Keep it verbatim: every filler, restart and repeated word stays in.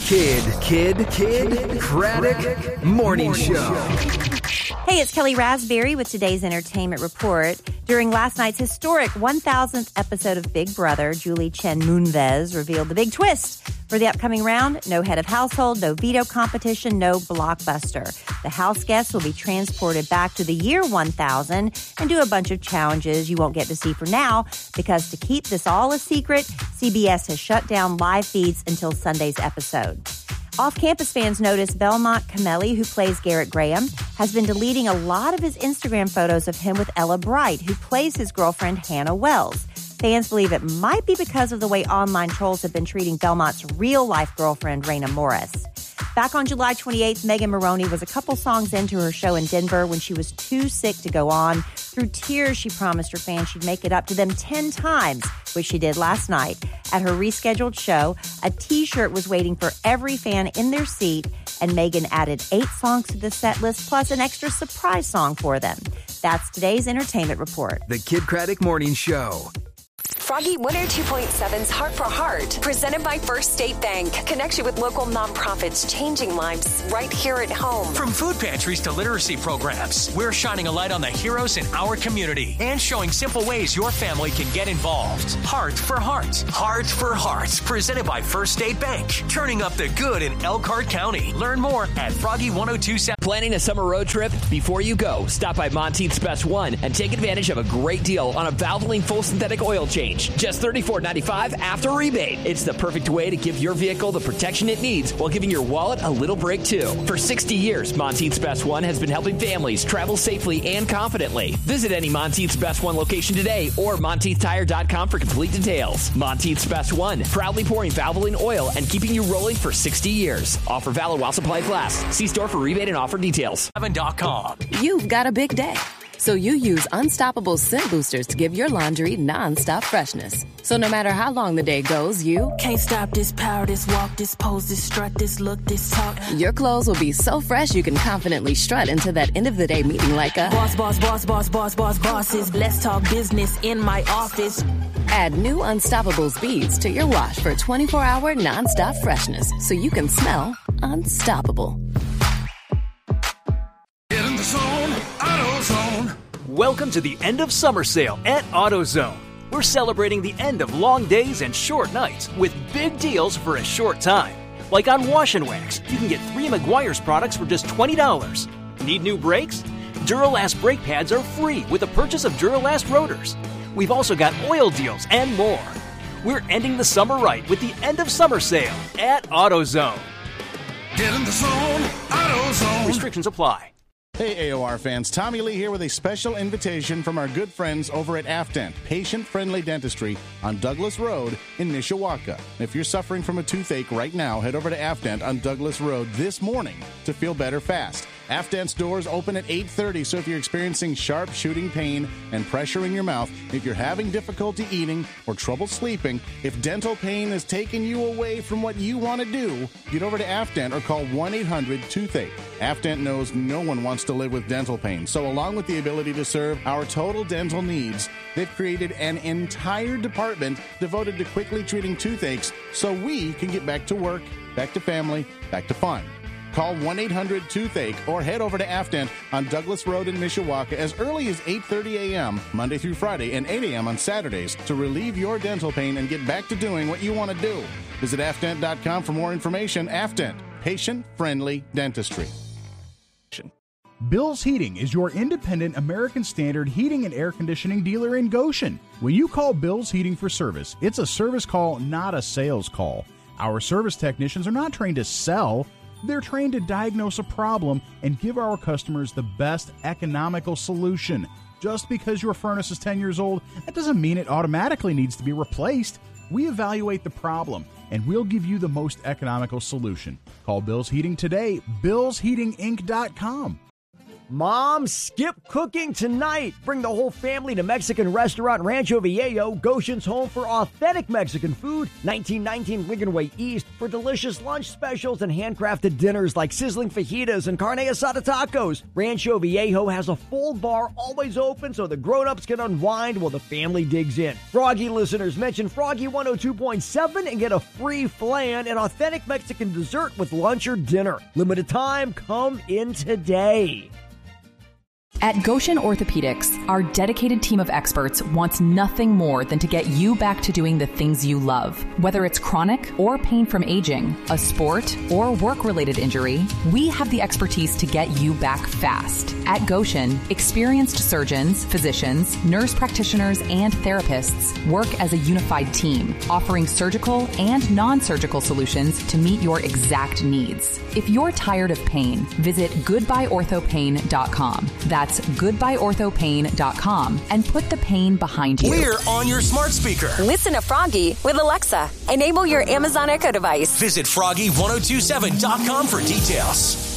Kid, Kid, Kid, Craddock Morning Show. Hey, it's Kelly Raspberry with today's entertainment report. During last night's historic one thousandth episode of Big Brother, Julie Chen Moonves revealed the big twist. For the upcoming round, no head of household, no veto competition, no blockbuster. The house guests will be transported back to the year one thousand and do a bunch of challenges you won't get to see for now, because to keep this all a secret, C B S has shut down live feeds until Sunday's episode. Off-campus fans notice Belmont Camelli, who plays Garrett Graham, has been deleting a lot of his Instagram photos of him with Ella Bright, who plays his girlfriend Hannah Wells. Fans believe it might be because of the way online trolls have been treating Belmont's real-life girlfriend, Raina Morris. Back on July twenty-eighth, Megan Maroney was a couple songs into her show in Denver when she was too sick to go on. Through tears, she promised her fans she'd make it up to them ten times, which she did last night. At her rescheduled show, a T-shirt was waiting for every fan in their seat, and Megan added eight songs to the set list, plus an extra surprise song for them. That's today's entertainment report. The Kid Craddock Morning Show. Froggy one oh two point seven's Heart for Heart, presented by First State Bank. Connection with local nonprofits, changing lives right here at home. From food pantries to literacy programs, we're shining a light on the heroes in our community and showing simple ways your family can get involved. Heart for Heart. Heart for Heart, presented by First State Bank. Turning up the good in Elkhart County. Learn more at Froggy one oh two seven. Planning a summer road trip? Before you go, stop by Monteith's Best One and take advantage of a great deal on a Valvoline full synthetic oil change. Just thirty-four ninety-five after rebate. It's the perfect way to give your vehicle the protection it needs while giving your wallet a little break too. For sixty years, Monteith's Best One has been helping families travel safely and confidently. Visit any Monteith's Best One location today or Monteith Tire dot com for complete details. Monteith's Best One, proudly pouring Valvoline oil and keeping you rolling for sixty years. Offer valid while supplies last. See store for rebate and offer details. seven dot com. You've got a big day, so you use Unstoppable Scent Boosters to give your laundry nonstop freshness. So no matter how long the day goes, you can't stop this power, this walk, this pose, this strut, this look, this talk. Your clothes will be so fresh you can confidently strut into that end of the day meeting like a boss, boss, boss, boss, boss, boss, bosses. Let's talk business in my office. Add new Unstoppables beads to your wash for twenty-four hour nonstop freshness, so you can smell unstoppable. Get in the zone, AutoZone. Welcome to the end of summer sale at AutoZone. We're celebrating the end of long days and short nights with big deals for a short time. Like on Wash and Wax, you can get three Meguiar's products for just twenty dollars. Need new brakes? Duralast brake pads are free with the purchase of Duralast rotors. We've also got oil deals and more. We're ending the summer right with the end of summer sale at AutoZone. Get in the zone, AutoZone. Restrictions apply. Hey, A O R fans, Tommy Lee here with a special invitation from our good friends over at Afdent, patient-friendly dentistry on Douglas Road in Mishawaka. If you're suffering from a toothache right now, head over to Afdent on Douglas Road this morning to feel better fast. Afdent's doors open at eight thirty, so if you're experiencing sharp shooting pain and pressure in your mouth, if you're having difficulty eating or trouble sleeping, if dental pain is taking you away from what you want to do, get over to Afdent or call one eight hundred toothache. Afdent knows no one wants to live with dental pain, so along with the ability to serve our total dental needs, they've created an entire department devoted to quickly treating toothaches so we can get back to work, back to family, back to fun. Call one eight hundred toothache or head over to Afdent on Douglas Road in Mishawaka as early as eight thirty a.m. Monday through Friday and eight a.m. on Saturdays to relieve your dental pain and get back to doing what you want to do. Visit afdent dot com for more information. Afdent, patient-friendly dentistry. Bill's Heating is your independent American Standard heating and air conditioning dealer in Goshen. When you call Bill's Heating for service, it's a service call, not a sales call. Our service technicians are not trained to sell. They're trained to diagnose a problem and give our customers the best economical solution. Just because your furnace is ten years old, that doesn't mean it automatically needs to be replaced. We evaluate the problem, and we'll give you the most economical solution. Call Bill's Heating today, bills heating inc dot com. Mom, skip cooking tonight. Bring the whole family to Mexican restaurant Rancho Viejo, Goshen's home for authentic Mexican food. nineteen nineteen Lincoln Way East for delicious lunch specials and handcrafted dinners like sizzling fajitas and carne asada tacos. Rancho Viejo has a full bar always open so the grown-ups can unwind while the family digs in. Froggy listeners, mention Froggy one oh two point seven and get a free flan and authentic Mexican dessert with lunch or dinner. Limited time, come in today. At Goshen Orthopedics, our dedicated team of experts wants nothing more than to get you back to doing the things you love. Whether it's chronic or pain from aging, a sport, or work-related injury, we have the expertise to get you back fast. At Goshen, experienced surgeons, physicians, nurse practitioners, and therapists work as a unified team, offering surgical and non-surgical solutions to meet your exact needs. If you're tired of pain, visit goodbye ortho pain dot com. That's goodbye ortho pain dot com and put the pain behind you. We're on your smart speaker. Listen to Froggy with Alexa. Enable your Amazon Echo device. Visit froggy ten twenty-seven dot com for details.